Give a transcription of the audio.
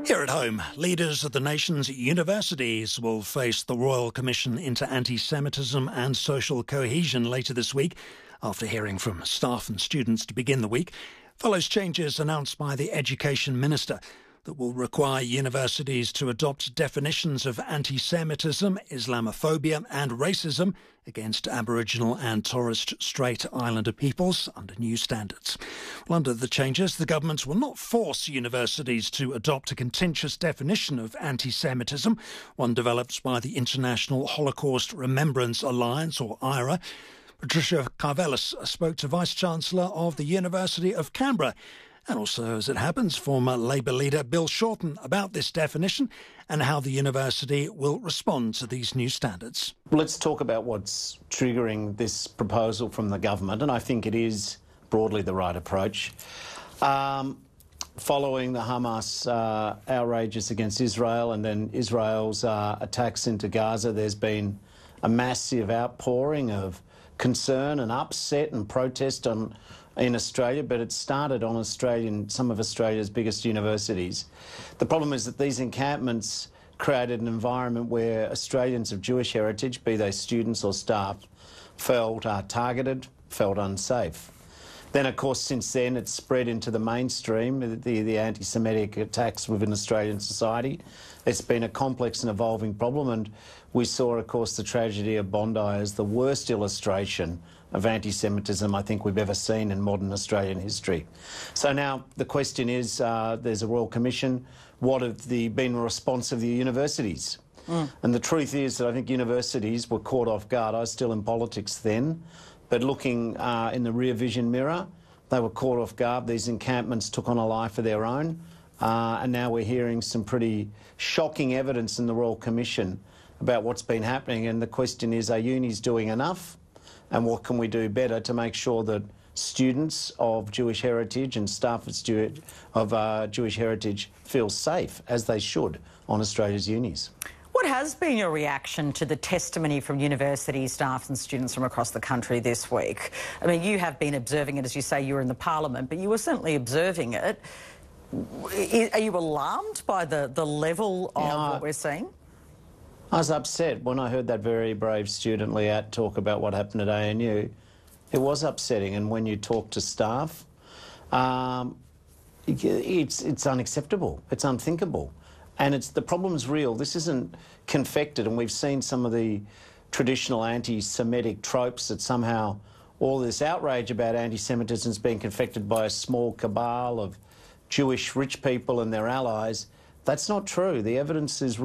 Here at home, leaders of the nation's universities will face the Royal Commission into Anti-Semitism and Social Cohesion later this week, after hearing from staff and students to begin the week. Follows changes announced by the Education Minister that will require universities to adopt definitions of anti-Semitism, Islamophobia and racism against Aboriginal and Torres Strait Islander peoples under new standards. Well, under the changes, the government will not force universities to adopt a contentious definition of anti-Semitism, one developed by the International Holocaust Remembrance Alliance, or IHRA. Patricia Karvelas spoke to Vice-Chancellor of the University of Canberra, and also, as it happens, former Labour leader Bill Shorten about this definition and how the university will respond to these new standards. Let's talk about what's triggering this proposal from the government, and I think it is broadly the right approach. Following the Hamas outrages against Israel and then Israel's attacks into Gaza, there's been a massive outpouring of concern and upset and protest in Australia, but it started on some of Australia's biggest universities. The problem is that these encampments created an environment where Australians of Jewish heritage, be they students or staff, felt targeted, felt unsafe. Then, of course, since then, it's spread into the mainstream, the anti-Semitic attacks within Australian society. It's been a complex and evolving problem, and we saw, of course, the tragedy of Bondi as the worst illustration of anti-Semitism I think we've ever seen in modern Australian history. So now the question is, there's a Royal Commission. What have been the response of the universities? And the truth is that I think universities were caught off guard. I was still in politics then, but looking in the rear vision mirror, they were caught off guard. These encampments took on a life of their own, and now we're hearing some pretty shocking evidence in the Royal Commission about what's been happening. And the question is, are unis doing enough? And what can we do better to make sure that students of Jewish heritage and staff of Jewish heritage feel safe, as they should, on Australia's unis? What has been your reaction to the testimony from university staff and students from across the country this week? I mean, you have been observing it, as you say, you were in the Parliament, but you were certainly observing it. Are you alarmed by the level of what we're seeing? I was upset when I heard that very brave student, Liat, talk about what happened at ANU. It was upsetting, and when you talk to staff, it's unacceptable. It's unthinkable. And the problem's real. This isn't confected, and we've seen some of the traditional anti-Semitic tropes that somehow all this outrage about anti-Semitism is being confected by a small cabal of Jewish rich people and their allies. That's not true. The evidence is